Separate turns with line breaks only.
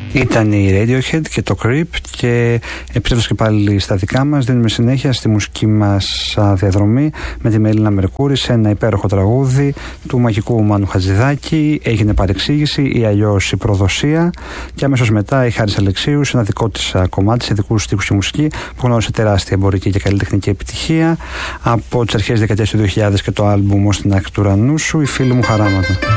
Ήταν η Radiohead και το Creep, και επιστρέφοντας και πάλι στα δικά μας, δίνουμε συνέχεια στη μουσική μας διαδρομή με τη Μελίνα Μερκούρη σε ένα υπέροχο τραγούδι του μαγικού Μάνου Χατζηδάκη, Έγινε παρεξήγηση ή αλλιώς η προδοσία, και αμέσως μετά η Χάρης Αλεξίου σε ένα δικό της κομμάτι, σε δικούς τύπους και μουσική που γνώρισε τεράστια εμπορική και καλλιτεχνική επιτυχία από τις αρχές δεκαετίας του 2000 και το άλμπουμ «Ως την άκρη του ουρανού σου», η Φίλη μου χαράματα.